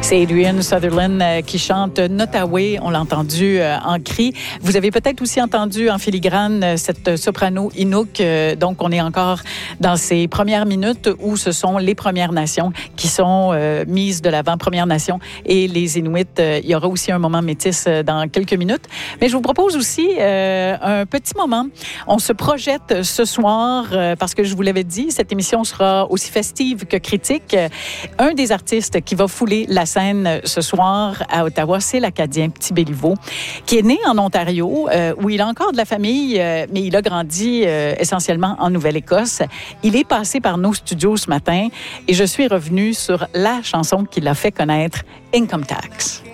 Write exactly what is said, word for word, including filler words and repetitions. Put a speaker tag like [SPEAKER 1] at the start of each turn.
[SPEAKER 1] C'est Adrian Sutherland euh, qui chante Nottaway. On l'a entendu euh, en cri. Vous avez peut-être aussi entendu en filigrane euh, cette soprano Inuk. Euh, donc, on est encore dans ces premières minutes où ce sont les Premières Nations qui sont euh, mises de l'avant. Premières Nations et les Inuits. Euh, il y aura aussi un moment métis euh, dans quelques minutes. Mais je vous propose aussi euh, un petit moment. On se projette ce soir euh, parce que je vous l'avais dit, cette émission sera aussi festive que critique. Un des artistes qui va fouler la scène ce soir à Ottawa, c'est l'Acadien Petit Béliveau, qui est né en Ontario, euh, où il a encore de la famille, euh, mais il a grandi euh, essentiellement en Nouvelle-Écosse. Il est passé par nos studios ce matin et je suis revenue sur la chanson qui l'a fait connaître, Income Tax.